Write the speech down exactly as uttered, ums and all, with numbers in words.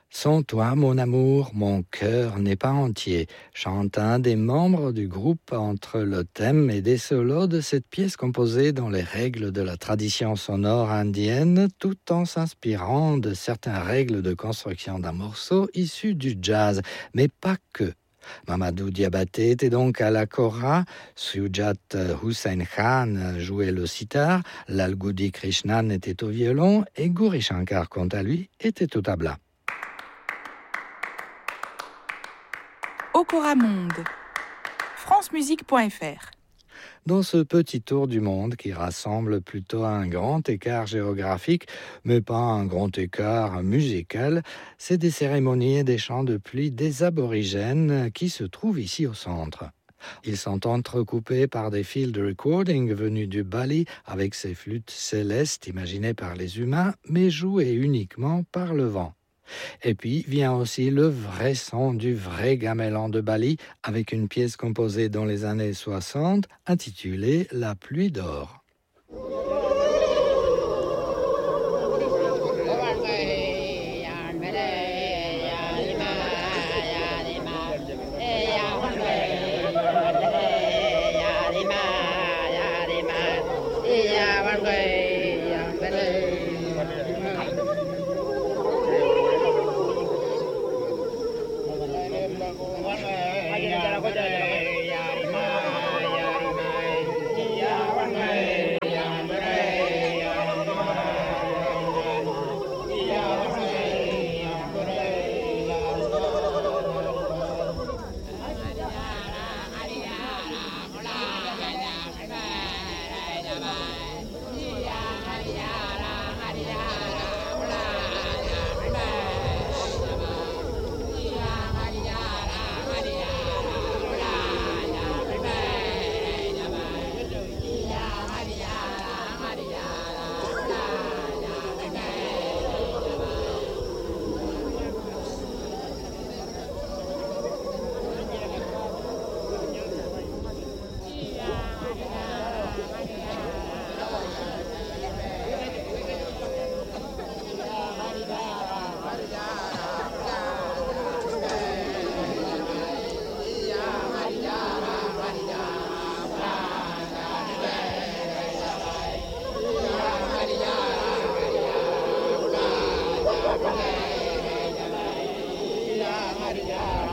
Sans toi, mon amour, mon cœur n'est pas entier, chante un des membres du groupe entre le thème et des solos de cette pièce composée dans les règles de la tradition sonore indienne, tout en s'inspirant de certaines règles de construction d'un morceau issu du jazz, mais pas que. Mamadou Diabaté était donc à la kora, Sujat Hussain Khan jouait le sitar, Lalgudi Krishnan était au violon et Gauri Shankar, quant à lui, était au tabla. Okora Monde, francemusique point f r. Dans ce petit tour du monde qui rassemble plutôt un grand écart géographique, mais pas un grand écart musical, c'est des cérémonies et des chants de pluie des aborigènes qui se trouvent ici au centre. Ils sont entrecoupés par des field recording venus du Bali avec ces flûtes célestes imaginées par les humains, mais jouées uniquement par le vent. Et puis vient aussi le vrai son du vrai gamelan de Bali avec une pièce composée dans les années soixante intitulée « La pluie d'or ». Maria.